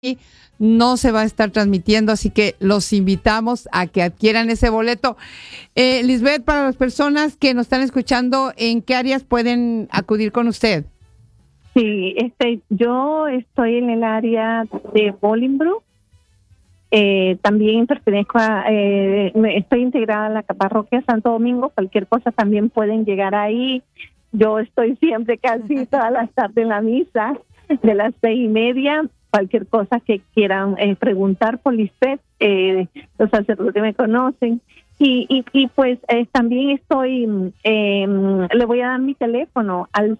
no se va a estar transmitiendo, así que los invitamos a que adquieran ese boleto. Lisbeth, para las personas que nos están escuchando, ¿en qué áreas pueden acudir con usted? Sí, yo estoy en el área de Bolingbrook. También pertenezco estoy integrada en la parroquia Santo Domingo. Cualquier cosa también pueden llegar ahí. Yo estoy siempre casi todas las tardes en la misa de las 6:30. Cualquier cosa que quieran preguntar por Lisbeth, los sacerdotes me conocen. Y pues también estoy, le voy a dar mi teléfono al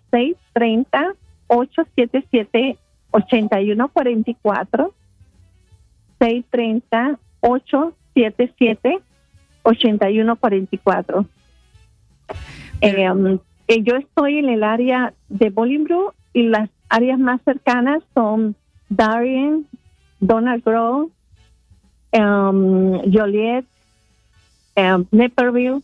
630-877-8144. 630-877-8144. Yo estoy en el área de Bolingbrook y las áreas más cercanas son Darien, Donald Grove, Joliet, Naperville,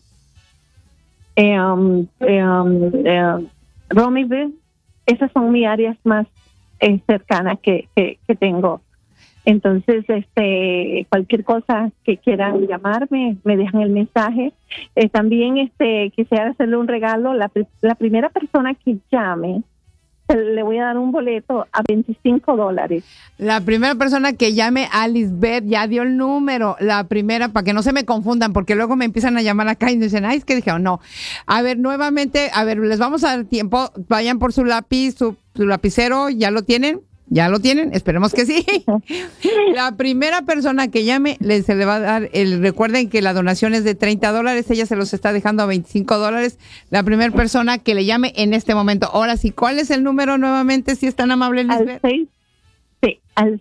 Romneyville. Esas son mis áreas más cercanas que tengo. Entonces, cualquier cosa que quieran llamarme, me dejan el mensaje. También quisiera hacerle un regalo. La primera persona que llame, le voy a dar un boleto a $25. La primera persona que llame a Lisbeth, ya dio el número. La primera, para que no se me confundan, porque luego me empiezan a llamar acá y me dicen, ay, es que dijeron, no. A ver, nuevamente, les vamos a dar tiempo. Vayan por su lápiz, su lapicero, ¿ya lo tienen? ¿Ya lo tienen? Esperemos que sí. La primera persona que llame se le va a dar recuerden que la donación es de $30, ella se los está dejando a $25. La primera persona que le llame en este momento. Ahora sí, ¿cuál es el número nuevamente, si es tan amable, Lisbeth? Al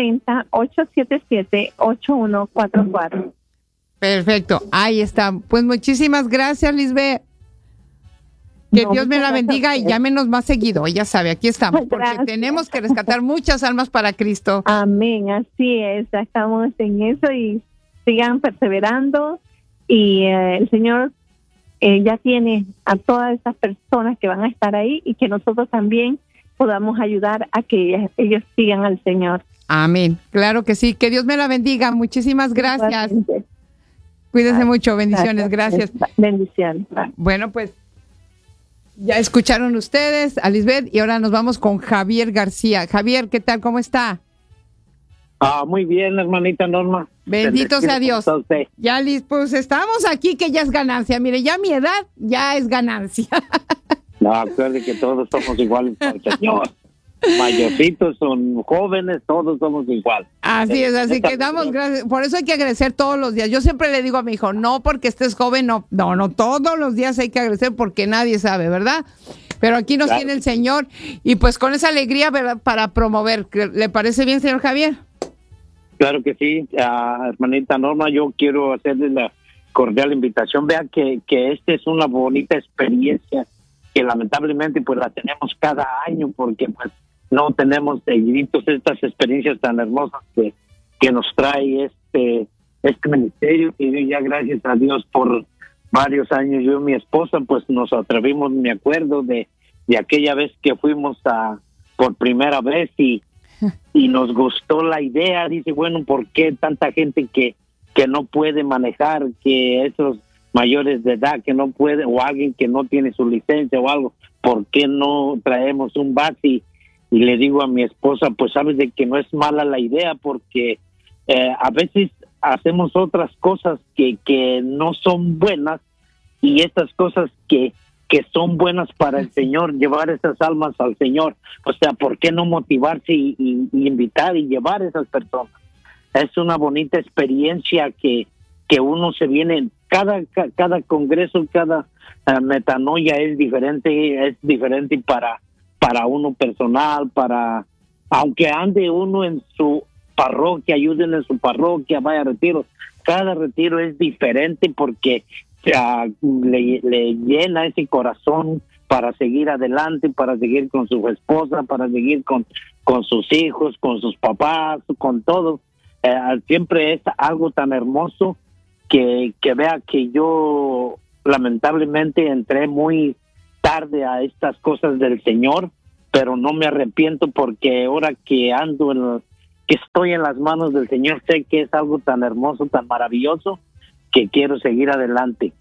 630-877-8144. Perfecto, ahí está. Pues muchísimas gracias, Lisbeth. Que Dios me la bendiga y llámenos más seguido. Ella sabe, aquí estamos, porque tenemos que rescatar muchas almas para Cristo. Amén, así es, estamos en eso y sigan perseverando. Y el Señor ya tiene a todas esas personas que van a estar ahí y que nosotros también podamos ayudar a que ellos sigan al Señor. Amén, claro que sí. Que Dios me la bendiga. Muchísimas gracias. Cuídense mucho, bendiciones, gracias. Bendiciones. Bueno, pues ya escucharon ustedes a Lisbeth y ahora nos vamos con Javier García. Javier, ¿qué tal? ¿Cómo está? Muy bien, hermanita Norma. Bendito sea Dios. Ya, Liz, pues estamos aquí, que ya es ganancia. Mire, ya mi edad ya es ganancia. No, acuerde que todos somos iguales al Señor. Mayorcitos, son jóvenes, todos somos iguales. Así es, así que damos gracias. Por eso hay que agradecer todos los días. Yo siempre le digo a mi hijo, no porque estés joven, no, todos los días hay que agradecer porque nadie sabe, ¿verdad? Pero aquí nos tiene el Señor y pues con esa alegría, ¿verdad? Para promover. ¿Le parece bien, señor Javier? Claro que sí, hermanita Norma, yo quiero hacerle la cordial invitación. Vea que esta es una bonita experiencia que lamentablemente pues la tenemos cada año porque pues no tenemos seguiditos estas experiencias tan hermosas que nos trae este ministerio. Y ya gracias a Dios por varios años yo y mi esposa pues nos atrevimos, me acuerdo de aquella vez que fuimos por primera vez y nos gustó la idea. Dice, bueno, ¿por qué tanta gente que no puede manejar, que esos mayores de edad que no puede, o alguien que no tiene su licencia o algo, ¿por qué no traemos un bus? Y le digo a mi esposa, pues sabes de que no es mala la idea porque a veces hacemos otras cosas que no son buenas y estas cosas que son buenas para el Señor, llevar esas almas al Señor. O sea, ¿por qué no motivarse y invitar y llevar a esas personas? Es una bonita experiencia que uno se viene, cada congreso, cada metanoia es diferente para uno personal, aunque ande uno en su parroquia, ayuden en su parroquia, vaya a retiros, cada retiro es diferente porque le llena ese corazón para seguir adelante, para seguir con su esposa, para seguir con sus hijos, con sus papás, con todo. Siempre es algo tan hermoso que vea que yo lamentablemente entré muy tarde a estas cosas del Señor, pero no me arrepiento porque ahora que ando que estoy en las manos del Señor. Sé que es algo tan hermoso, tan maravilloso, que quiero seguir adelante.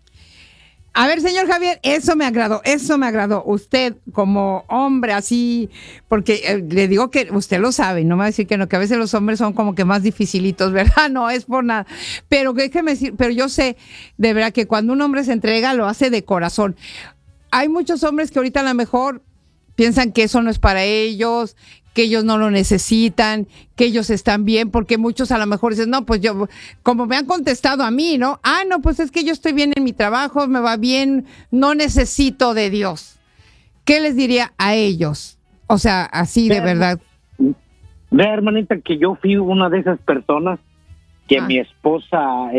A ver, señor Javier, eso me agradó. Usted como hombre así, porque le digo que usted lo sabe, no me va a decir que no, que a veces los hombres son como que más dificilitos, ¿verdad? No es por nada. Pero déjeme decir, pero yo sé de verdad que cuando un hombre se entrega, lo hace de corazón. Hay muchos hombres que ahorita a lo mejor piensan que eso no es para ellos, que ellos no lo necesitan, que ellos están bien, porque muchos a lo mejor dicen, no, pues yo, como me han contestado a mí, ¿no? Ah, no, pues es que yo estoy bien en mi trabajo, me va bien, no necesito de Dios. ¿Qué les diría a ellos? O sea, así de verdad. Vea, hermanita, que yo fui una de esas personas que mi esposa,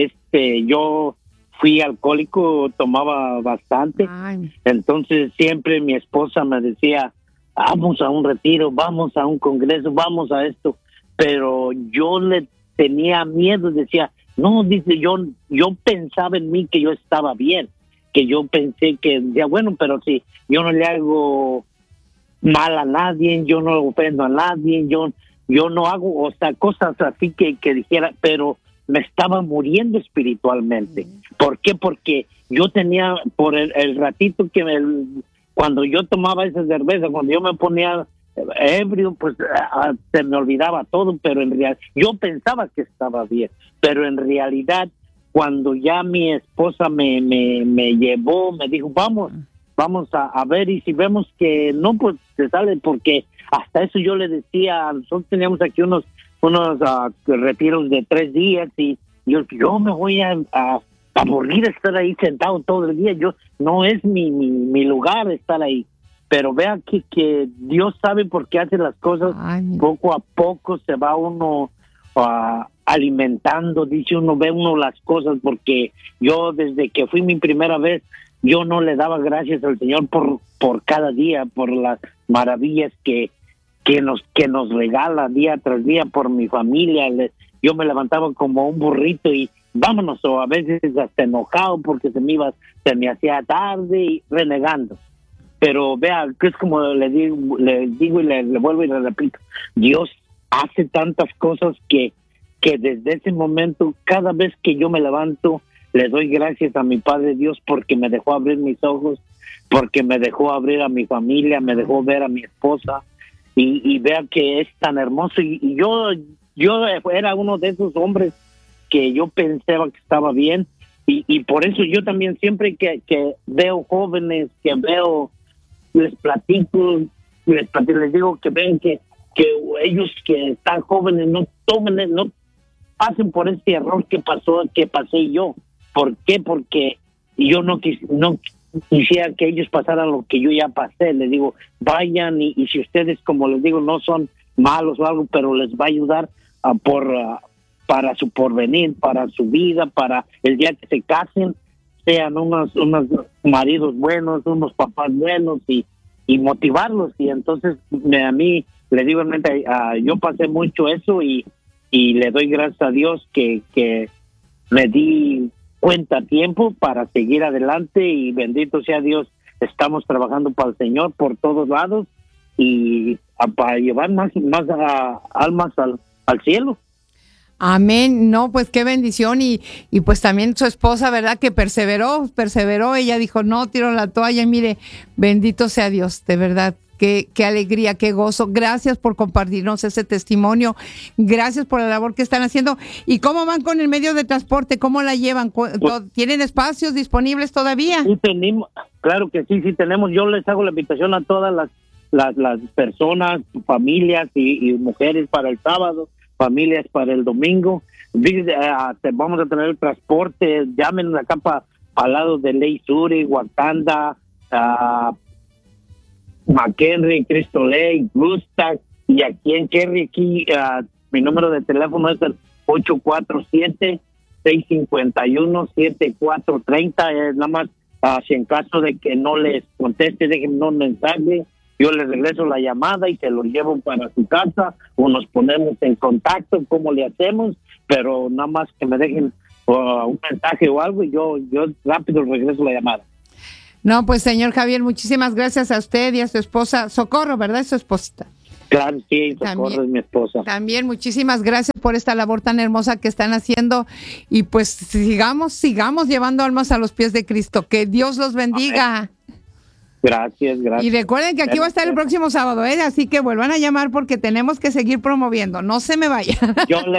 yo fui alcohólico, tomaba bastante. Ay. Entonces siempre mi esposa me decía, vamos a un retiro, vamos a un congreso, vamos a esto. Pero yo le tenía miedo, decía, no, dice, yo pensaba en mí que yo estaba bien, que yo pensé que, decía, bueno, pero si yo no le hago mal a nadie, yo no ofendo a nadie, yo no hago, o sea, cosas así que dijera, pero me estaba muriendo espiritualmente. ¿Por qué? Porque yo tenía, por el ratito que cuando yo tomaba esa cerveza, cuando yo me ponía ebrio, pues se me olvidaba todo, pero en realidad yo pensaba que estaba bien, pero en realidad cuando ya mi esposa me llevó, me dijo, vamos a ver, y si vemos que no, pues se sale, porque hasta eso yo le decía, nosotros teníamos aquí unos retiros de 3 días, y yo me voy a aburrir estar ahí sentado todo el día, no es mi lugar estar ahí. Pero vea que Dios sabe por qué hace las cosas. Poco a poco se va uno alimentando, dice uno, ve uno las cosas, porque yo desde que fui mi primera vez, yo no le daba gracias al Señor por cada día, por las maravillas que nos regala día tras día, por mi familia. Yo me levantaba como un burrito y vámonos, o a veces hasta enojado porque se me hacía tarde y renegando. Pero vea, que es como le digo y le vuelvo y le repito, Dios hace tantas cosas que desde ese momento, cada vez que yo me levanto, le doy gracias a mi Padre Dios porque me dejó abrir mis ojos, porque me dejó abrir a mi familia, me dejó ver a mi esposa, y vea que es tan hermoso. Y yo era uno de esos hombres que yo pensaba que estaba bien, y por eso yo también siempre que veo jóvenes, que veo, les platico, les digo que ven que ellos que están jóvenes no pasen por este error que pasé yo. ¿Por qué? Porque yo no quisiera que ellos pasaran lo que yo ya pasé. Les digo, vayan y si ustedes, como les digo, no son malos o algo, pero les va a ayudar para su porvenir, para su vida, para el día que se casen, sean unos maridos buenos, unos papás buenos, y motivarlos. Y entonces a mí, le digo realmente, yo pasé mucho eso, y le doy gracias a Dios que me di cuenta a tiempo para seguir adelante, y bendito sea Dios, estamos trabajando para el Señor por todos lados, y para llevar más almas al cielo. Amén. No, pues qué bendición, y pues también su esposa, ¿verdad? Que perseveró, ella dijo, no tiro la toalla, y mire, bendito sea Dios, de verdad. Qué alegría, qué gozo. Gracias por compartirnos ese testimonio. Gracias por la labor que están haciendo. ¿Y cómo van con el medio de transporte? ¿Cómo la llevan? ¿Tienen espacios disponibles todavía? Sí, tenemos, claro que sí tenemos. Yo les hago la invitación a todas las personas, familias y mujeres para el sábado, familias para el domingo. Vamos a tener el transporte. Llamen acá al lado de Ley Suri, Wakanda, McHenry, Cristo Ley, Gustav, y aquí en Kerry, mi número de teléfono es el 847-651-7430. Nada más, si en caso de que no les conteste, déjenme un mensaje, yo les regreso la llamada y se lo llevo para su casa, o nos ponemos en contacto, cómo le hacemos, pero nada más que me dejen un mensaje o algo, y yo rápido regreso la llamada. No, pues señor Javier, muchísimas gracias a usted y a su esposa Socorro, ¿verdad? Es su esposita. Claro, sí, También. Socorro es mi esposa. También muchísimas gracias por esta labor tan hermosa que están haciendo y pues sigamos llevando almas a los pies de Cristo. Que Dios los bendiga. Gracias. Y recuerden que aquí va a estar el próximo sábado, ¿eh? Así que vuelvan a llamar porque tenemos que seguir promoviendo. No se me vayan.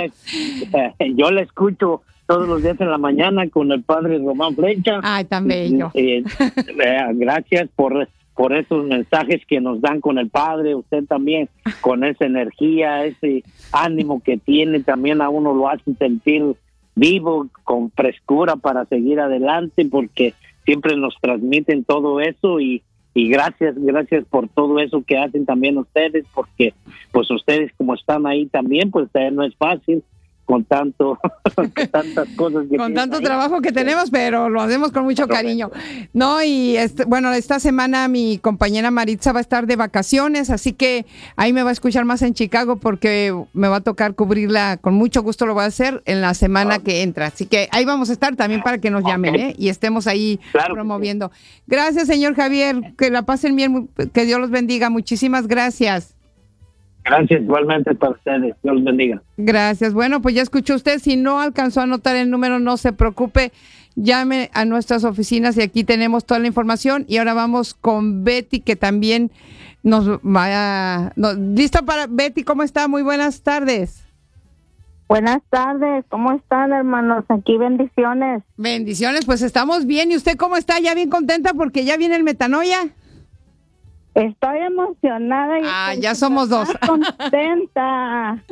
Yo le escucho todos los días en la mañana con el padre Román Flecha. Ay, tan bello. Gracias por esos mensajes que nos dan con el padre, usted también, con esa energía, ese ánimo que tiene, también a uno lo hace sentir vivo, con frescura para seguir adelante, porque siempre nos transmiten todo eso y gracias por todo eso que hacen también ustedes, porque pues ustedes como están ahí también, pues no es fácil con tantas cosas que con tanto ahí. trabajo que tenemos, pero lo hacemos con mucho cariño. No, y bueno, esta semana mi compañera Maritza va a estar de vacaciones, así que ahí me va a escuchar más en Chicago porque me va a tocar cubrirla, con mucho gusto lo voy a hacer en la semana que entra. Así que ahí vamos a estar también para que nos llamen, ¿eh? Y estemos ahí promoviendo. Gracias, señor Javier, que la pasen bien, que Dios los bendiga. Muchísimas gracias. Gracias, igualmente para ustedes. Dios los bendiga. Gracias. Bueno, pues ya escuchó usted. Si no alcanzó a anotar el número, no se preocupe. Llame a nuestras oficinas y aquí tenemos toda la información. Y ahora vamos con Betty, que también nos va a... ¿Listo para Betty? ¿Cómo está? Muy buenas tardes. Buenas tardes. ¿Cómo están, hermanos? Aquí bendiciones. Bendiciones. Pues estamos bien. ¿Y usted cómo está? ¿Ya bien contenta porque ya viene el Metanoia? Estoy emocionada y ya somos dos. Contenta.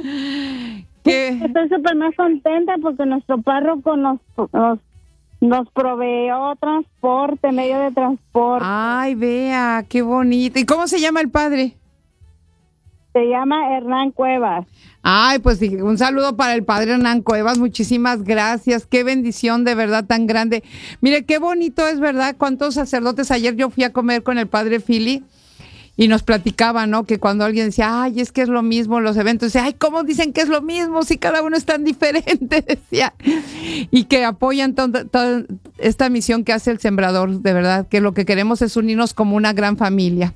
Estoy súper más contenta porque nuestro párroco nos proveyó transporte, medio de transporte. Ay, vea, qué bonito. ¿Y cómo se llama el padre? Se llama Hernán Cuevas. Ay, pues un saludo para el padre Hernán Cuevas, muchísimas gracias, qué bendición de verdad tan grande. Mire, qué bonito es, ¿verdad? Cuántos sacerdotes, ayer yo fui a comer con el padre Philly y nos platicaba, ¿no? Que cuando alguien decía, ay, es que es lo mismo los eventos, decía, ay, ¿cómo dicen que es lo mismo si cada uno es tan diferente? Decía, y que apoyan toda esta misión que hace el Sembrador, de verdad, que lo que queremos es unirnos como una gran familia.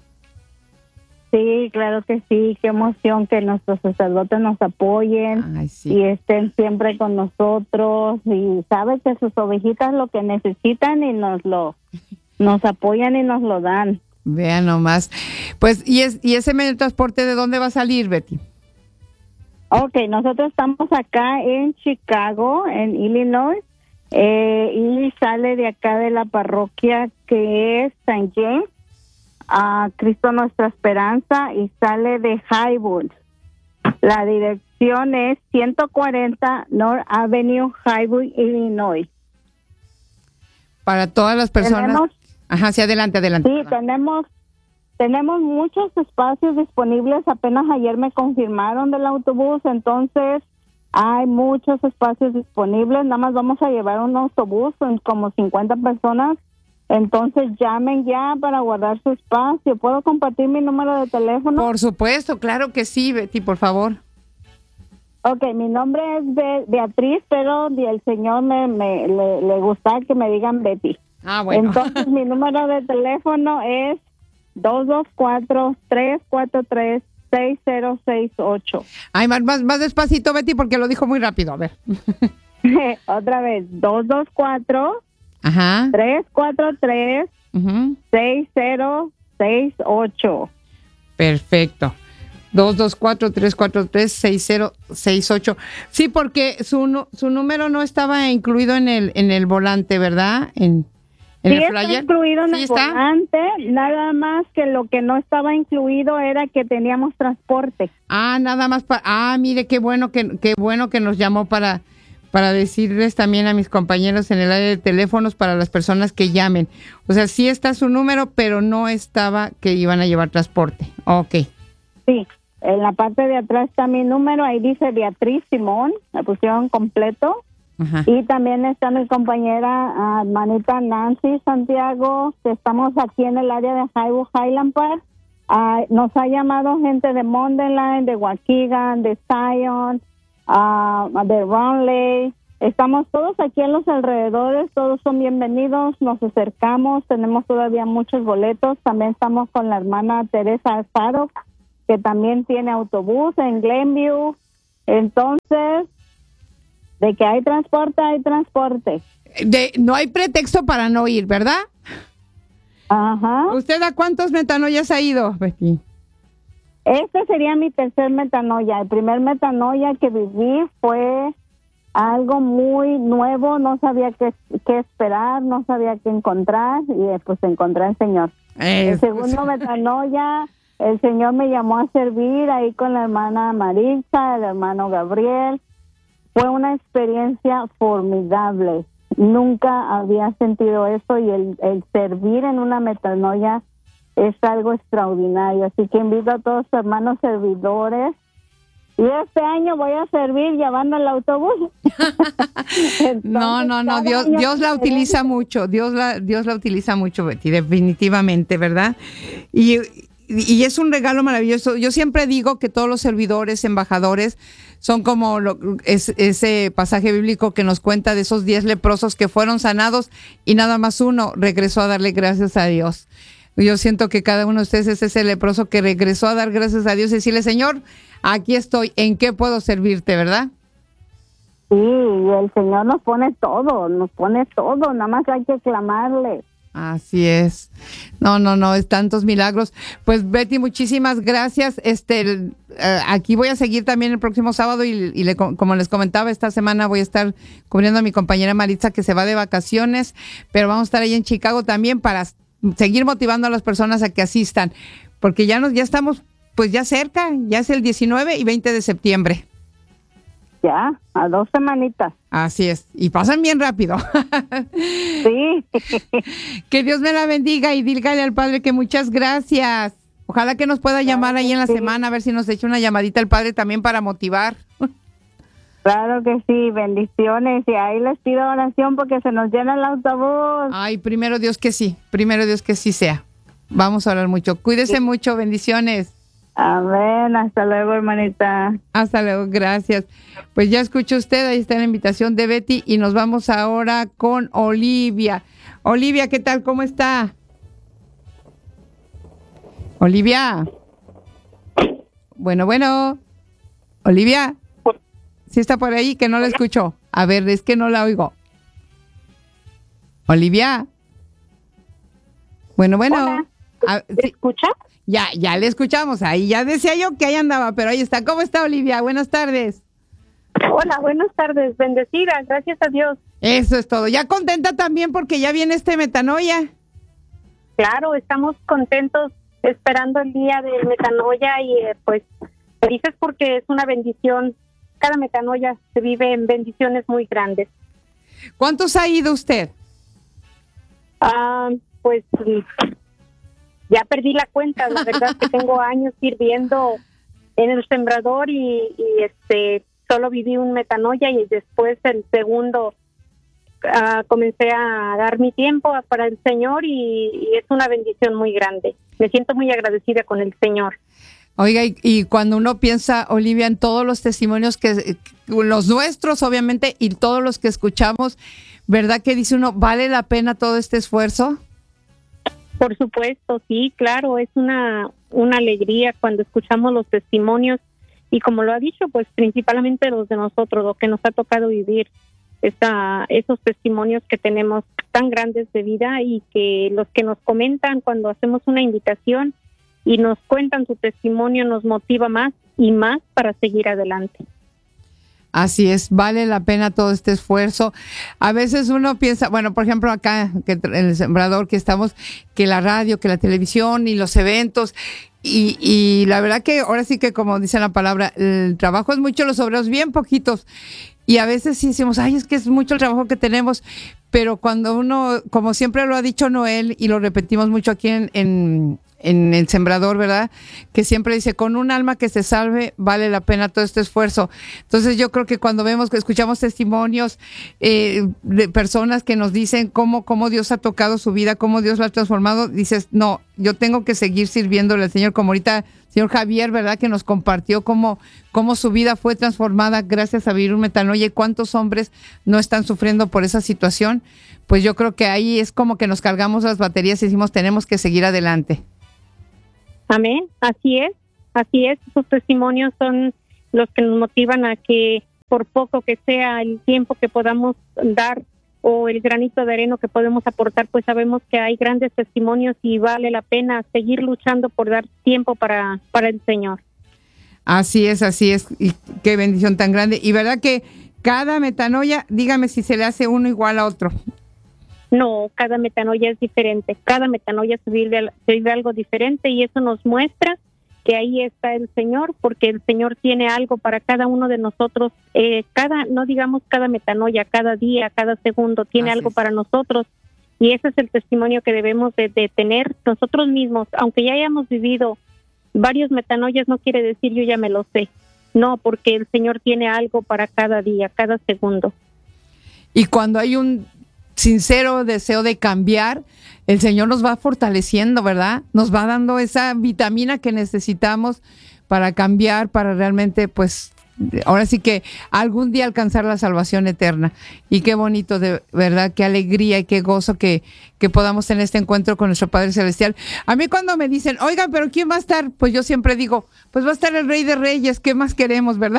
Sí, claro que sí, qué emoción que nuestros sacerdotes nos apoyen. Ay, sí. Y estén siempre con nosotros y sabe que sus ovejitas lo que necesitan y nos apoyan y nos lo dan. Vean nomás. Pues, ¿y ese medio de transporte de dónde va a salir, Betty? Ok, nosotros estamos acá en Chicago, en Illinois, y sale de acá de la parroquia que es St. James, a Cristo Nuestra Esperanza, y sale de Highwood. La dirección es 140 North Avenue, Highwood, Illinois. Para todas las personas. Ajá, sí, adelante. Sí, tenemos muchos espacios disponibles. Apenas ayer me confirmaron del autobús, entonces hay muchos espacios disponibles. Nada más vamos a llevar un autobús con como 50 personas. Entonces llamen ya para guardar su espacio. ¿Puedo compartir mi número de teléfono? Por supuesto, claro que sí, Betty, por favor. Ok, mi nombre es Beatriz, pero el señor le gusta que me digan Betty. Ah, bueno. Entonces mi número de teléfono es 224-343-6068. Ay, más despacito, Betty, porque lo dijo muy rápido. A ver. Otra vez, 224 Ajá. 343 6068. Perfecto. 224-343-6068. Sí, porque su número no estaba incluido en el volante, ¿verdad? En sí, el flyer. Está incluido en ¿Sí el volante, nada más que lo que no estaba incluido era que teníamos transporte. Ah, nada más mire, qué bueno que nos llamó para decirles también a mis compañeros en el área de teléfonos para las personas que llamen. O sea, sí está su número, pero no estaba que iban a llevar transporte. Ok. Sí, en la parte de atrás está mi número, ahí dice Beatriz Simón, me pusieron completo. Ajá. Y también está mi compañera hermanita Nancy Santiago, que estamos aquí en el área de Highland Park. Nos ha llamado gente de Mondeline, de Waukegan, de Zion, de Ronley. Estamos todos aquí en los alrededores, todos son bienvenidos, nos acercamos, tenemos todavía muchos boletos. También estamos con la hermana Teresa Alfaro, que que también tiene autobús en Glenview. Entonces, de que hay transporte, hay transporte. No hay pretexto para no ir, ¿verdad? Ajá. ¿Usted a cuántos metanoias ha ido, Betty? Este sería mi tercer metanoia. El primer metanoia que viví fue algo muy nuevo, no sabía qué esperar, no sabía qué encontrar, y pues encontré al Señor. El segundo metanoia, el Señor me llamó a servir ahí con la hermana Maritza, el hermano Gabriel. Fue una experiencia formidable. Nunca había sentido eso, y el servir en una metanoia es algo extraordinario. Así que invito a todos los hermanos servidores. Y este año voy a servir llevando el autobús. Entonces, no, Dios la utiliza mucho, Dios la utiliza mucho, Betty, definitivamente, ¿verdad? Y es un regalo maravilloso. Yo siempre digo que todos los servidores, embajadores, son como ese pasaje bíblico que nos cuenta de esos 10 leprosos que fueron sanados y nada más uno regresó a darle gracias a Dios. Yo siento que cada uno de ustedes es ese leproso que regresó a dar gracias a Dios y decirle, Señor, aquí estoy, ¿en qué puedo servirte, verdad? Sí, y el Señor nos pone todo, nada más hay que clamarle. Así es. No, es tantos milagros. Pues Betty, muchísimas gracias. Aquí voy a seguir también el próximo sábado y como les comentaba, esta semana voy a estar cubriendo a mi compañera Maritza que se va de vacaciones, pero vamos a estar ahí en Chicago también para seguir motivando a las personas a que asistan, porque ya estamos pues ya cerca, ya es el 19 y 20 de septiembre. Ya, a 2 semanitas. Así es, y pasan bien rápido. Sí. Que Dios me la bendiga y dígale al Padre que muchas gracias. Ojalá que nos pueda llamar ahí en la semana, a ver si nos echa una llamadita el Padre también para motivar. Claro que sí, bendiciones, y ahí les pido oración porque se nos llena el autobús. Ay, primero Dios que sí sea. Vamos a orar mucho. Cuídese mucho, bendiciones. Amén, hasta luego, hermanita. Hasta luego, gracias. Pues ya escuchó usted, ahí está la invitación de Betty y nos vamos ahora con Olivia. Olivia, ¿qué tal? ¿Cómo está? Olivia. Bueno. Olivia. ¿Sí está por ahí? Que no la escucho. A ver, es que no la oigo. Olivia. Bueno. Hola. ¿Me escucha? Ya le escuchamos. Ahí ya decía yo que ahí andaba, pero ahí está. ¿Cómo está, Olivia? Buenas tardes. Hola, buenas tardes. Bendecida, gracias a Dios. Eso es todo. ¿Ya contenta también porque ya viene metanoia? Claro, estamos contentos esperando el día de metanoia y pues felices porque es una bendición. Cada metanoia se vive en bendiciones muy grandes. ¿Cuántos ha ido usted? Pues ya perdí la cuenta. La verdad que tengo años sirviendo en el sembrador y solo viví un metanoia y después el segundo comencé a dar mi tiempo para el Señor y es una bendición muy grande. Me siento muy agradecida con el Señor. Oiga, y cuando uno piensa, Olivia, en todos los testimonios los nuestros, obviamente, y todos los que escuchamos, ¿verdad que dice uno, vale la pena todo este esfuerzo? Por supuesto, sí, claro, es una alegría cuando escuchamos los testimonios y como lo ha dicho, pues principalmente los de nosotros, lo que nos ha tocado vivir, esos testimonios que tenemos tan grandes de vida y que los que nos comentan cuando hacemos una invitación y nos cuentan su testimonio nos motiva más y más para seguir adelante. Así es, vale la pena todo este esfuerzo. A veces uno piensa, bueno, por ejemplo acá que en el Sembrador que estamos, que la radio, que la televisión y los eventos y la verdad que ahora sí que como dice la palabra, el trabajo es mucho, los obreros bien poquitos y a veces sí decimos, ay, es que es mucho el trabajo que tenemos, pero cuando uno, como siempre lo ha dicho Noel y lo repetimos mucho aquí en el Sembrador, ¿verdad? Que siempre dice, con un alma que se salve, vale la pena todo este esfuerzo. Entonces yo creo que cuando escuchamos testimonios de personas que nos dicen cómo Dios ha tocado su vida, cómo Dios la ha transformado, dices, no, yo tengo que seguir sirviéndole al Señor, como ahorita señor Javier, ¿verdad? Que nos compartió cómo su vida fue transformada gracias a vivir un metanoia y cuántos hombres no están sufriendo por esa situación. Pues yo creo que ahí es como que nos cargamos las baterías y decimos, tenemos que seguir adelante. Amén, así es. así es, sus testimonios son los que nos motivan a que por poco que sea el tiempo que podamos dar o el granito de arena que podemos aportar, pues sabemos que hay grandes testimonios y vale la pena seguir luchando por dar tiempo para el Señor. Así es, y qué bendición tan grande. Y verdad que cada metanoia, dígame si se le hace uno igual a otro. No, cada metanoia es diferente, cada metanoia se vive algo diferente y eso nos muestra que ahí está el Señor, porque el Señor tiene algo para cada uno de nosotros, no digamos cada metanoia, cada día, cada segundo, tiene algo para nosotros, y ese es el testimonio que debemos de tener nosotros mismos, aunque ya hayamos vivido varios metanoias, no quiere decir yo ya me lo sé, no, porque el Señor tiene algo para cada día, cada segundo. Y cuando hay un sincero deseo de cambiar, el Señor nos va fortaleciendo, ¿verdad? Nos va dando esa vitamina que necesitamos para cambiar, para realmente, pues, ahora sí que algún día alcanzar la salvación eterna. Y qué bonito, de verdad, qué alegría y qué gozo que podamos tener este encuentro con nuestro Padre Celestial. A mí cuando me dicen, oigan, ¿pero quién va a estar? Pues yo siempre digo, pues va a estar el Rey de Reyes, ¿qué más queremos, verdad?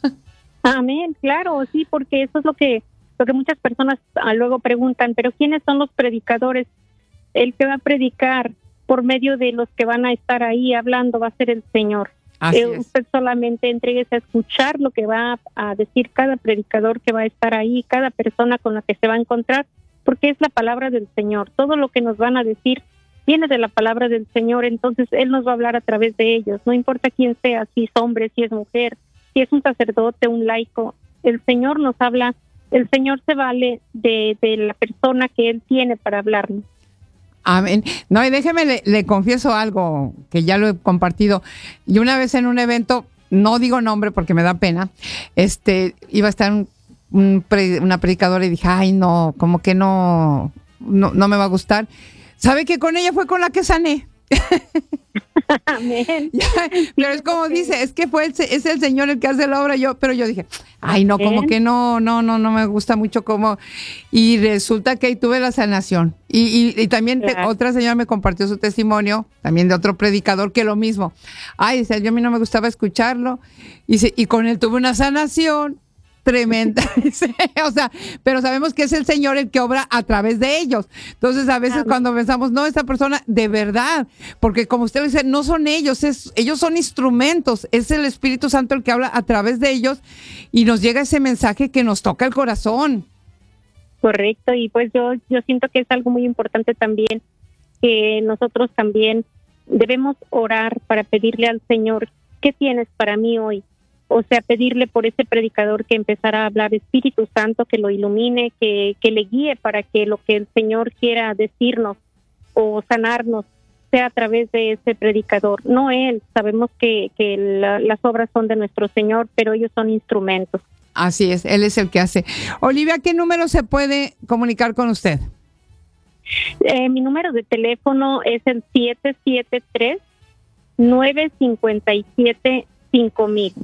Amén, claro, sí, porque eso es lo que muchas personas luego preguntan, pero ¿quiénes son los predicadores? El que va a predicar por medio de los que van a estar ahí hablando va a ser el Señor. Usted solamente entréguese a escuchar lo que va a decir cada predicador que va a estar ahí, cada persona con la que se va a encontrar, porque es la palabra del Señor. Todo lo que nos van a decir viene de la palabra del Señor, entonces Él nos va a hablar a través de ellos. No importa quién sea, si es hombre, si es mujer, si es un sacerdote, un laico, el Señor nos habla. El Señor se vale de la persona que Él tiene para hablarnos. Amén. No, y déjeme, le confieso algo que ya lo he compartido. Y una vez en un evento, no digo nombre porque me da pena, iba a estar una predicadora y dije, ay, no, como que no me va a gustar. ¿Sabe que con ella fue con la que sané? Amén. Pero es como dice, es que es el Señor el que hace la obra, pero yo dije, ay no, como que no me gusta mucho como, y resulta que ahí tuve la sanación, y también otra señora me compartió su testimonio, también de otro predicador, que lo mismo, ay, dice, a mí no me gustaba escucharlo, y con él tuve una sanación tremenda, o sea, pero sabemos que es el Señor el que obra a través de ellos. Entonces, a veces cuando pensamos, no, esta persona, de verdad, porque como usted dice, no son ellos, ellos son instrumentos, es el Espíritu Santo el que habla a través de ellos y nos llega ese mensaje que nos toca el corazón. Correcto, y pues yo siento que es algo muy importante también, que nosotros también debemos orar para pedirle al Señor, ¿qué tienes para mí hoy? O sea, pedirle por ese predicador que empezara a hablar, Espíritu Santo, que lo ilumine, que le guíe para que lo que el Señor quiera decirnos o sanarnos sea a través de ese predicador. No él, sabemos que las obras son de nuestro Señor, pero ellos son instrumentos. Así es, Él es el que hace. Olivia, ¿qué número se puede comunicar con usted? Mi número de teléfono es el 773-957-5000.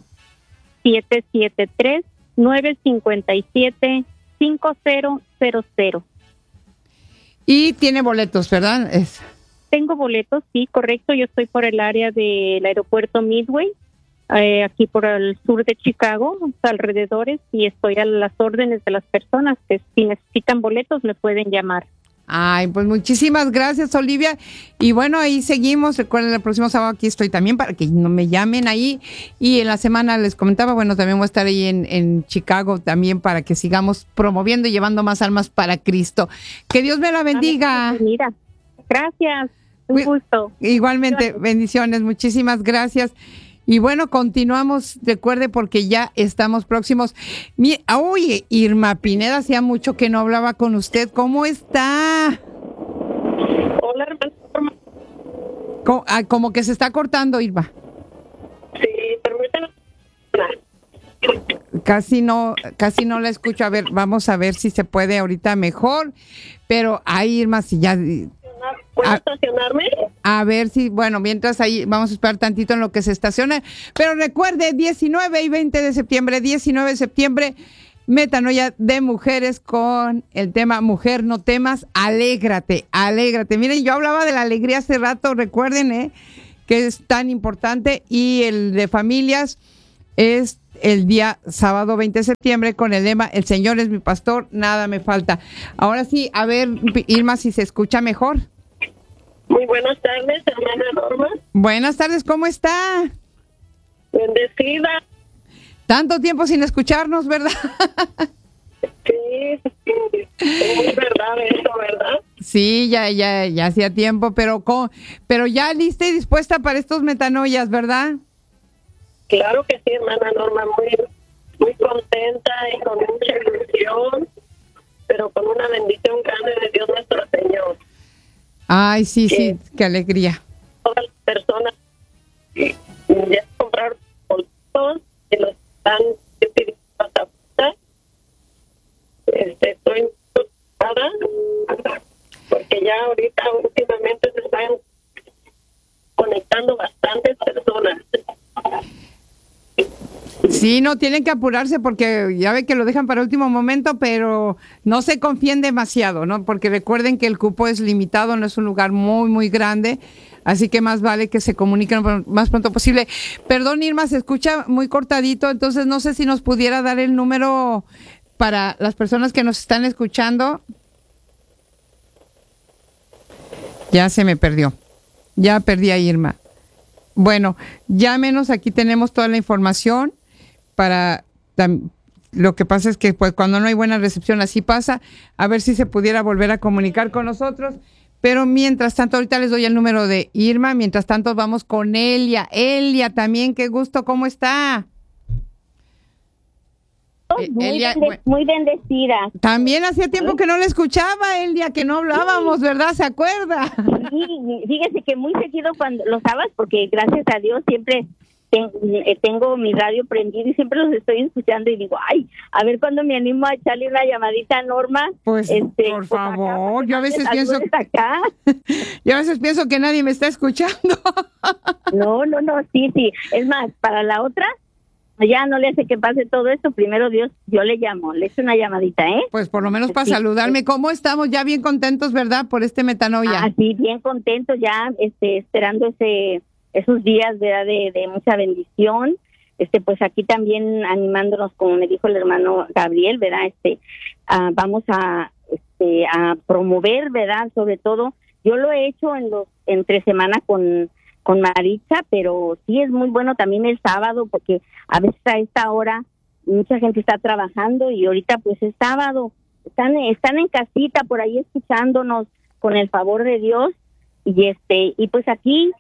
773-957-5000. Y tiene boletos, ¿verdad? Tengo boletos, sí, correcto. Yo estoy por el área del aeropuerto Midway, aquí por el sur de Chicago, alrededores, y estoy a las órdenes de las personas que si necesitan boletos me pueden llamar. Ay, pues muchísimas gracias, Olivia. Y bueno, ahí seguimos. Recuerden, el próximo sábado aquí estoy también para que no me llamen ahí. Y en la semana les comentaba, bueno, también voy a estar ahí en Chicago también para que sigamos promoviendo y llevando más almas para Cristo. Que Dios me la bendiga. Mira, gracias. Un gusto. Igualmente, bendiciones. Muchísimas gracias. Y bueno, continuamos, recuerde, porque ya estamos próximos. Oye, Irma Pineda, hacía mucho que no hablaba con usted. ¿Cómo está? Hola, hermano. Como que se está cortando, Irma. Sí, permítame. Casi no la escucho. A ver, vamos a ver si se puede ahorita mejor. Pero ahí, Irma, si ya... ¿Puedo estacionarme? A ver si, bueno, mientras ahí vamos a esperar tantito en lo que se estaciona. Pero recuerde, 19 y 20 de septiembre, 19 de septiembre, metanoia de mujeres con el tema Mujer, no temas, alégrate, alégrate. Miren, yo hablaba de la alegría hace rato, recuerden, que es tan importante, y el de familias es el día sábado 20 de septiembre con el lema "El Señor es mi pastor, nada me falta". Ahora sí, a ver, Irma, si se escucha mejor. Muy buenas tardes, hermana Norma. Buenas tardes, ¿cómo está? Bendecida. Tanto tiempo sin escucharnos, ¿verdad? Sí, es verdad eso, ¿verdad? Sí, ya hacía tiempo, pero ya lista y dispuesta para estos metanoias, ¿verdad? Claro que sí, hermana Norma, muy contenta y con mucha ilusión, pero con una bendición grande de Dios nuestro Señor. Ay, sí, qué alegría. Todas las personas ya compraron boletos y los están pidiendo hasta ahora. Estoy preocupada porque ya ahorita últimamente se están conectando bastantes personas. Sí, no, tienen que apurarse porque ya ve que lo dejan para último momento, pero no se confíen demasiado, ¿no? Porque recuerden que el cupo es limitado, no es un lugar muy, muy grande, así que más vale que se comuniquen lo más pronto posible. Perdón, Irma, se escucha muy cortadito, entonces no sé si nos pudiera dar el número para las personas que nos están escuchando. Ya se me perdió, ya perdí a Irma. Bueno, llámenos, aquí tenemos toda la información. Lo que pasa es que pues cuando no hay buena recepción así pasa, a ver si se pudiera volver a comunicar con nosotros, pero mientras tanto ahorita les doy el número de Irma, mientras tanto vamos con Elia también, qué gusto, ¿cómo está? Muy bendecida. También hacía tiempo que no le escuchaba, Elia, que no hablábamos, ¿verdad? ¿Se acuerda? Sí, fíjese que muy seguido cuando los sábados, porque gracias a Dios siempre tengo mi radio prendido y siempre los estoy escuchando y digo, ay, a ver cuándo me animo a echarle una llamadita a Norma. Pues, por favor, yo a veces pienso que nadie me está escuchando. No, sí, es más, para la otra, ya no le hace que pase todo esto, primero Dios, yo le llamo, le echo una llamadita, ¿eh? Pues por lo menos para saludarme, ¿cómo estamos? Ya bien contentos, ¿verdad? Por este metanoia. Ah, sí, bien contentos ya, esperando esos días, ¿verdad? De mucha bendición, pues aquí también animándonos, como me dijo el hermano Gabriel, ¿verdad? Vamos a promover, ¿verdad? Sobre todo, yo lo he hecho entre semana con Maritza, pero sí es muy bueno también el sábado, porque a veces a esta hora mucha gente está trabajando y ahorita pues es sábado, están en casita por ahí escuchándonos con el favor de Dios y pues aquí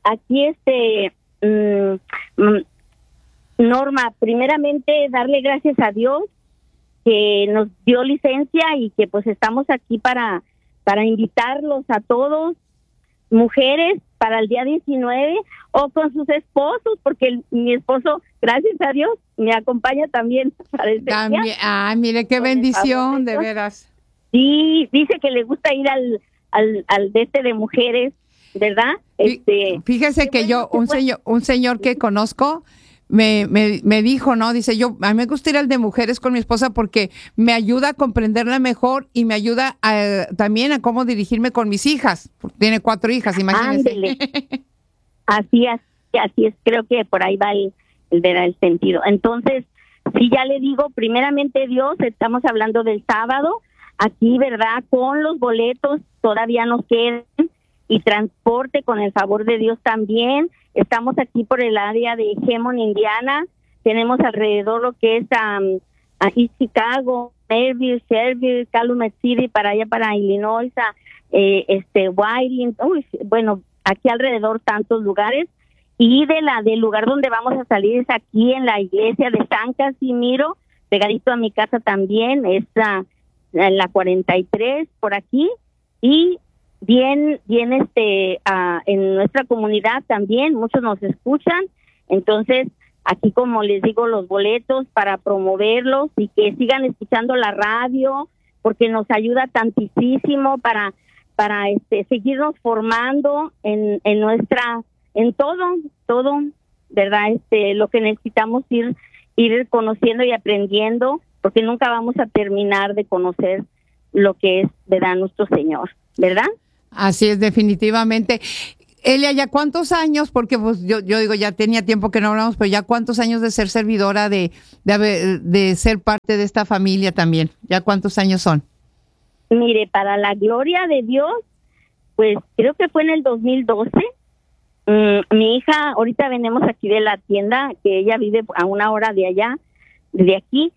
Norma, primeramente darle gracias a Dios que nos dio licencia y que pues estamos aquí para invitarlos a todos, mujeres, para el día 19 o con sus esposos, porque mi esposo, gracias a Dios, me acompaña también para ese día. Ah, mire qué bendición, de veras. Sí, dice que le gusta ir al de mujeres, ¿verdad? Fíjese que yo, un señor que conozco, me dijo, ¿no? Dice, a mí me gusta ir al de mujeres con mi esposa porque me ayuda a comprenderla mejor y me ayuda también a cómo dirigirme con mis hijas. Tiene 4 hijas, imagínese. Ándele. Así es, creo que por ahí va el sentido. Entonces, sí, ya le digo, primeramente Dios, estamos hablando del sábado, aquí, ¿verdad? Con los boletos todavía nos quedan y transporte con el favor de Dios también. Estamos aquí por el área de Hammond, Indiana. Tenemos alrededor lo que es East Chicago, Mayville, Shelbyville, Calumet City, para allá para Illinois, Whiting. Bueno, aquí alrededor tantos lugares. Y del lugar donde vamos a salir es aquí en la iglesia de San Casimiro, pegadito a mi casa también, es en la 43 por aquí. Y bien en nuestra comunidad también muchos nos escuchan, entonces aquí, como les digo, los boletos para promoverlos y que sigan escuchando la radio porque nos ayuda tantísimo para seguirnos formando en todo, ¿verdad? Lo que necesitamos ir conociendo y aprendiendo, porque nunca vamos a terminar de conocer lo que es, ¿verdad?, nuestro Señor, ¿verdad? Así es, definitivamente. Elia, ¿ya cuántos años? Porque pues yo digo, ya tenía tiempo que no hablamos, pero ya cuántos años de ser servidora, de ser parte de esta familia también. ¿Ya cuántos años son? Mire, para la gloria de Dios, pues creo que fue en el 2012. Mi hija, ahorita venimos aquí de la tienda, que ella vive a una hora de allá, de aquí,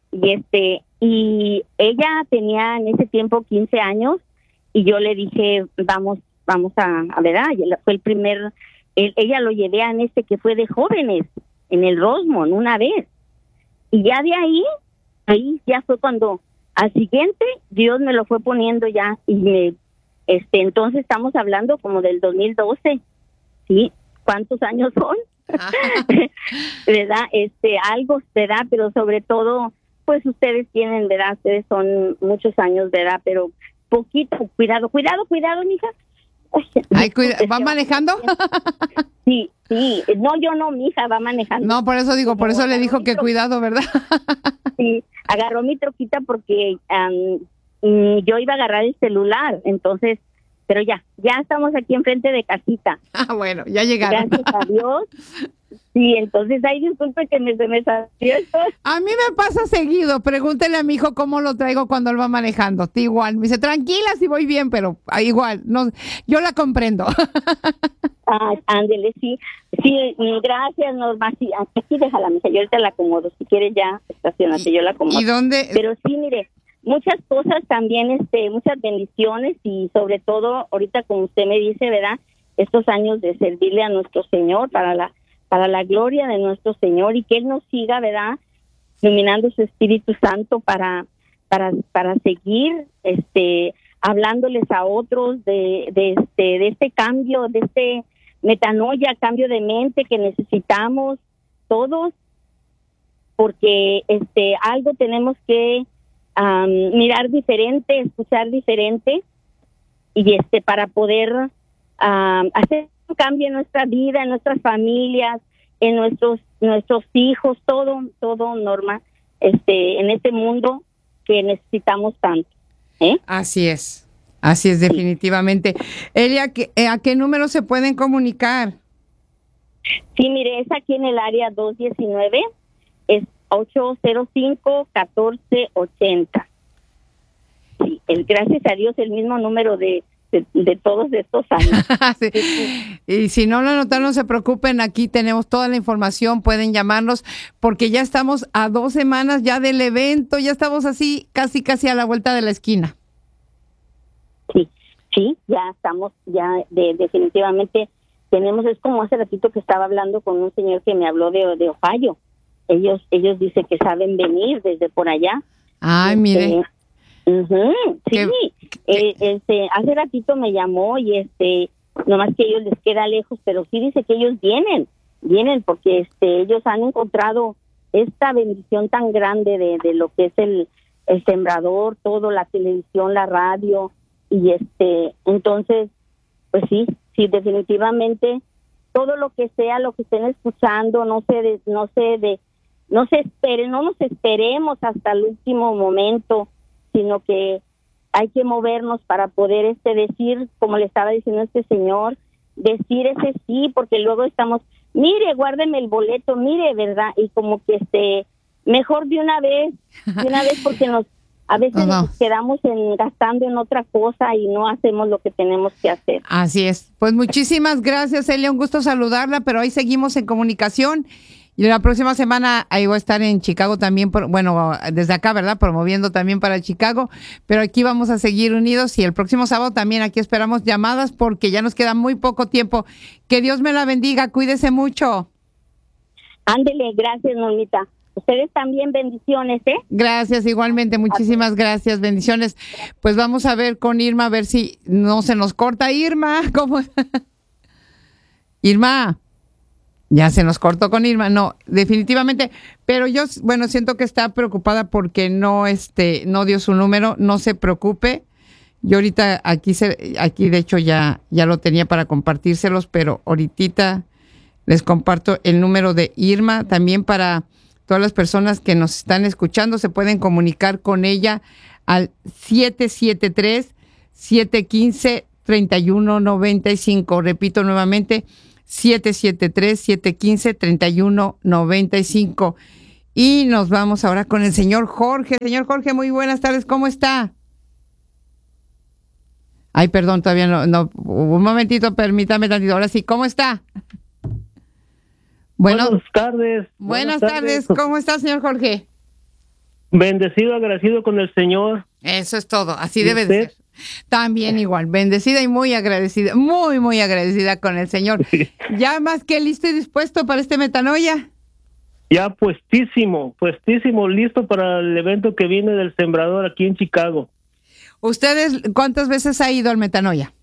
y ella tenía en ese tiempo 15 años, y yo le dije, vamos a ¿verdad? Fue el primer, ella lo llevé a que fue de jóvenes, en el Rosemont, una vez. Y ya de ahí ya fue cuando, al siguiente, Dios me lo fue poniendo ya, y entonces estamos hablando como del 2012, ¿sí? ¿Cuántos años son? ¿Verdad? Algo, ¿verdad? Pero sobre todo, pues ustedes tienen, ¿verdad? Ustedes son muchos años, ¿verdad? Pero poquito, cuidado, mija. Ay, ¿va manejando? Sí, no, yo no, mi hija va manejando. No, por eso digo, por eso le dijo que cuidado, ¿verdad? Sí, agarró mi troquita porque yo iba a agarrar el celular, entonces, pero ya estamos aquí enfrente de casita. Ah, bueno, ya llegaron. Gracias a Dios. Sí, entonces, disculpe que se me salió esto. A mí me pasa seguido. Pregúntele a mi hijo cómo lo traigo cuando él va manejando. Igual, me dice, tranquila, si voy bien, pero igual, no, yo la comprendo. Ándele, sí, gracias, Norma. Sí, aquí déjala, mija, yo ahorita la acomodo. Si quieres ya, estacionate, yo la acomodo. ¿Y dónde? Pero sí, mire, muchas cosas también, muchas bendiciones, y sobre todo, ahorita como usted me dice, ¿verdad? Estos años de servirle a nuestro Señor para la gloria de nuestro Señor, y que Él nos siga, ¿verdad? Iluminando su Espíritu Santo para seguir, hablándoles a otros de este cambio, de este metanoia, cambio de mente que necesitamos todos, porque algo tenemos que mirar diferente, escuchar diferente, y para poder hacer un cambio en nuestra vida, en nuestras familias, en nuestros hijos, todo, Norma, en este mundo que necesitamos tanto. Así es, definitivamente. Elia, ¿a qué número se pueden comunicar? Sí, mire, es aquí en el área 219, es 805-1480. Sí, gracias a Dios, el mismo número de todos estos años. Sí. Y si no lo anotaron, no se preocupen, aquí tenemos toda la información, pueden llamarnos, porque ya estamos a 2 semanas ya del evento, ya estamos así, casi a la vuelta de la esquina. Sí, ya estamos, definitivamente tenemos, es como hace ratito que estaba hablando con un señor que me habló de Ohio. Ellos dicen que saben venir desde por allá. Ay, mire. Hace ratito me llamó y nomás que a ellos les queda lejos, pero sí dice que ellos vienen porque ellos han encontrado esta bendición tan grande de lo que es el sembrador, todo, la televisión, la radio, y entonces pues sí, definitivamente todo lo que sea, lo que estén escuchando, no nos esperemos hasta el último momento, sino que hay que movernos para poder decir, como le estaba diciendo este señor, decir ese sí, porque luego estamos, mire, guárdeme el boleto, mire, ¿verdad? Y como que mejor de una vez, porque a veces nos quedamos gastando en otra cosa y no hacemos lo que tenemos que hacer. Así es. Pues muchísimas gracias, Elia, un gusto saludarla, pero ahí seguimos en comunicación. Y la próxima semana ahí voy a estar en Chicago también, desde acá, ¿verdad? Promoviendo también para Chicago, pero aquí vamos a seguir unidos, y el próximo sábado también aquí esperamos llamadas porque ya nos queda muy poco tiempo. Que Dios me la bendiga, cuídese mucho. Ándele, gracias, Normita. Ustedes también, bendiciones, Gracias, igualmente, muchísimas gracias, bendiciones. Pues vamos a ver con Irma, a ver si no se nos corta. Irma, ¿cómo? Irma. Ya se nos cortó con Irma, no, definitivamente, pero yo, siento que está preocupada porque no dio su número. No se preocupe, yo ahorita aquí de hecho ya lo tenía para compartírselos, pero ahorita les comparto el número de Irma, también para todas las personas que nos están escuchando, se pueden comunicar con ella al 773-715-39 773-715-3195. Repito nuevamente, 773-715-3195. Y nos vamos ahora con el señor Jorge. Señor Jorge, muy buenas tardes, ¿cómo está? Ay, perdón, todavía no, un momentito, permítame tantito. Ahora sí, ¿cómo está? Bueno, buenas tardes. Buenas tardes, ¿cómo está, señor Jorge? Bendecido, agradecido con el Señor. Eso es todo, así debe de ser. También igual, bendecida y muy agradecida, muy agradecida con el Señor. ¿Ya más que listo y dispuesto para este Metanoia? Ya puestísimo, listo para el evento que viene del Sembrador aquí en Chicago. ¿Ustedes cuántas veces ha ido al Metanoia?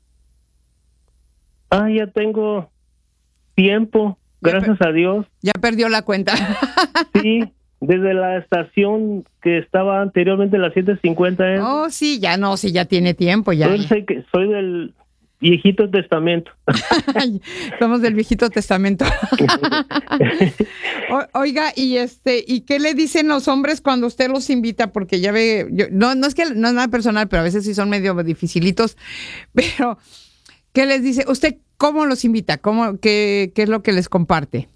Ya tengo tiempo, gracias a Dios. Ya perdió la cuenta. Sí, desde la estación que estaba anteriormente, la 750. Oh, sí, ya tiene tiempo ya. Soy del Viejito Testamento. Somos del Viejito Testamento. Oiga, ¿y qué le dicen los hombres cuando usted los invita? Porque ya ve, no es nada personal, pero a veces sí son medio dificilitos. Pero, ¿qué les dice? ¿Usted cómo los invita? ¿Qué es lo que les comparte?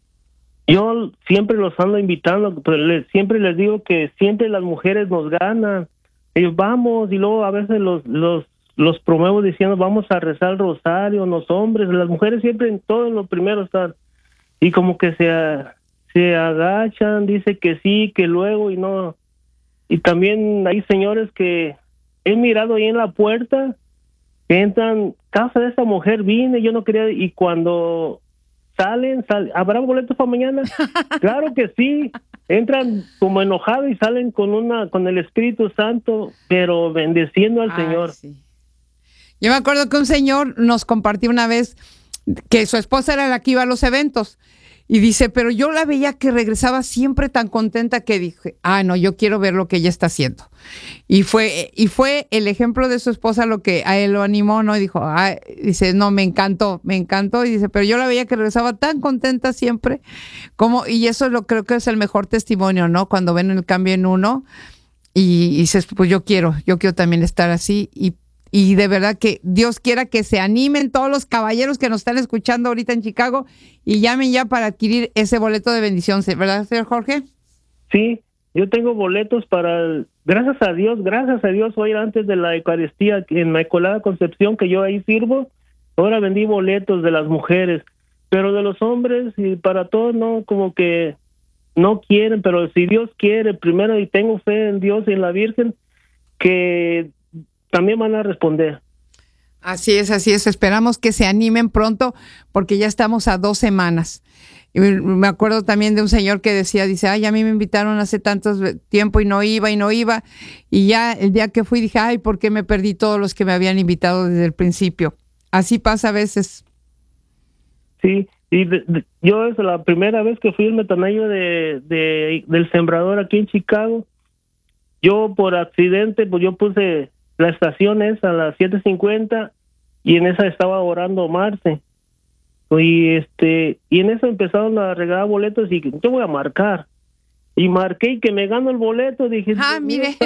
Yo siempre los ando invitando, pero siempre les digo que siempre las mujeres nos ganan. Ellos vamos, y luego a veces los promuevo diciendo vamos a rezar el rosario. Los hombres, las mujeres siempre en todo lo primero están, y como que se agachan, dice que sí, que luego y no. Y también hay señores que he mirado ahí en la puerta, que entran, casa de esta mujer vine, yo no quería, y cuando salen, ¿habrá boletos para mañana? Claro que sí. Entran como enojados y salen con el Espíritu Santo, pero bendeciendo al Señor. Sí. Yo me acuerdo que un señor nos compartió una vez que su esposa era la que iba a los eventos, y dice, pero yo la veía que regresaba siempre tan contenta que dije, no, yo quiero ver lo que ella está haciendo. Y fue el ejemplo de su esposa lo que a él lo animó, ¿no? Y dijo, dice, no, me encantó. Y dice, pero yo la veía que regresaba tan contenta siempre, y eso creo que es el mejor testimonio, ¿no? Cuando ven el cambio en uno, y dices, pues yo quiero también estar así, y de verdad que Dios quiera que se animen todos los caballeros que nos están escuchando ahorita en Chicago y llamen ya para adquirir ese boleto de bendición, ¿verdad, señor Jorge? Sí, yo tengo boletos gracias a Dios, voy a ir antes de la Eucaristía en la Inmaculada Concepción, que yo ahí sirvo. Ahora vendí boletos de las mujeres, pero de los hombres y para todos no, como que no quieren, pero si Dios quiere primero, y tengo fe en Dios y en la Virgen, que también van a responder. Así es. Esperamos que se animen pronto, porque ya estamos a 2 semanas. Y me acuerdo también de un señor que dice, a mí me invitaron hace tanto tiempo y no iba. Y ya el día que fui dije, ¿por qué me perdí todos los que me habían invitado desde el principio? Así pasa a veces. Sí, y yo es la primera vez que fui al Metanoia del Sembrador aquí en Chicago. Yo por accidente, pues yo puse la estación esa a las 7:50 y en esa estaba orando Marce. Y en eso empezaron a regalar boletos y yo voy a marcar. Y marqué y que me gano el boleto, dije, mire.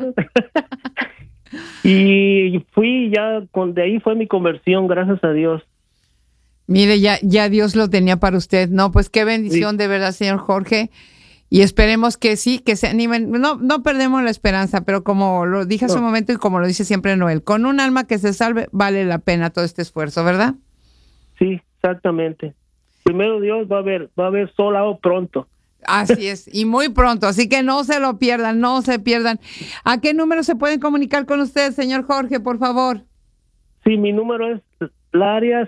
Y fui de ahí fue mi conversión, gracias a Dios. Mire, ya Dios lo tenía para usted. No, pues qué bendición, sí. De verdad, señor Jorge. Y esperemos que sí, que se animen. No perdemos la esperanza, pero como lo dije hace un momento y como lo dice siempre Noel, con un alma que se salve, vale la pena todo este esfuerzo, ¿verdad? Sí, exactamente. Primero Dios va a haber solado pronto. Así es, y muy pronto, así que no se lo pierdan, no se pierdan. ¿A qué número se pueden comunicar con usted, señor Jorge, por favor? Sí, mi número es el área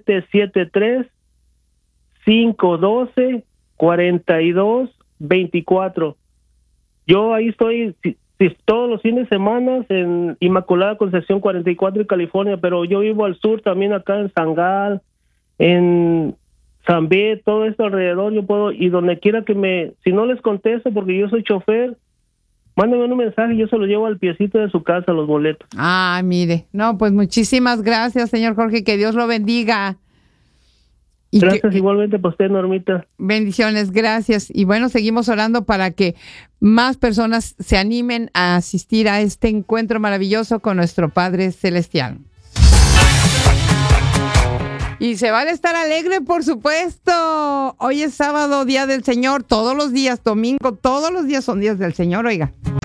773-512-4224. Yo ahí estoy todos los fines de semana en Inmaculada Concepción 44 en California, pero yo vivo al sur también, acá en Sangal, en San B, todo esto alrededor. Yo puedo, y donde quiera si no les contesto porque yo soy chofer, mándenme un mensaje y yo se lo llevo al piecito de su casa, los boletos. Mire, no, pues muchísimas gracias, señor Jorge, que Dios lo bendiga. Gracias igualmente para usted, Normita. Bendiciones, gracias. Y bueno, seguimos orando para que más personas se animen a asistir a este encuentro maravilloso con nuestro Padre Celestial. Y se vale estar alegre, por supuesto. Hoy es sábado, día del Señor. Todos los días, domingo, todos los días son días del Señor, oiga.